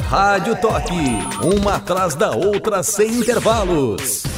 Rádio Toque, uma atrás da outra sem intervalos.